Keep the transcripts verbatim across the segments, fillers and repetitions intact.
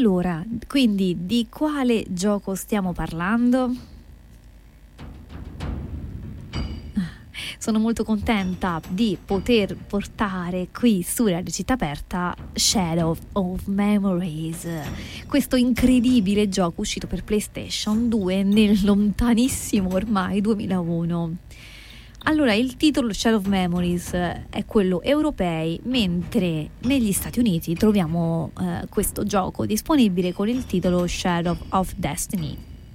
Allora, quindi di quale gioco stiamo parlando? Sono molto contenta di poter portare qui su Radio Città Aperta Shadow of Memories, questo incredibile gioco uscito per PlayStation due nel lontanissimo ormai duemilauno. Allora, il titolo Shadow of Memories è quello europei, mentre negli Stati Uniti troviamo eh, questo gioco disponibile con il titolo Shadow of Destiny.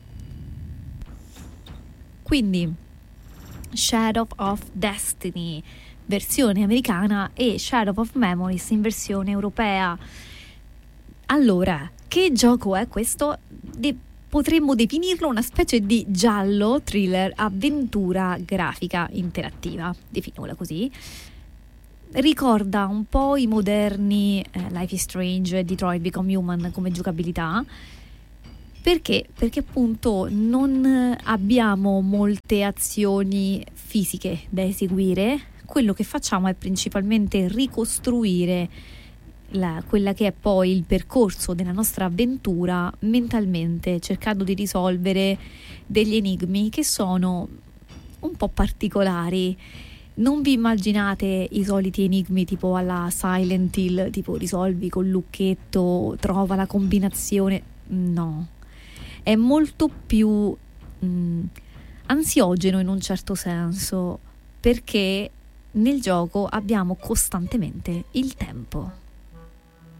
Quindi Shadow of Destiny versione americana e Shadow of Memories in versione europea. Allora, che gioco è questo? De- potremmo definirlo una specie di giallo thriller avventura grafica interattiva, definiamola così. Ricorda un po' i moderni eh, Life is Strange e Detroit Become Human come giocabilità. Perché? Perché appunto non abbiamo molte azioni fisiche da eseguire, quello che facciamo è principalmente ricostruire la, quella che è poi il percorso della nostra avventura mentalmente, cercando di risolvere degli enigmi che sono un po' particolari. Non vi immaginate i soliti enigmi tipo alla Silent Hill, tipo risolvi col lucchetto, trova la combinazione, no. È molto più mh, ansiogeno in un certo senso, perché nel gioco abbiamo costantemente il tempo.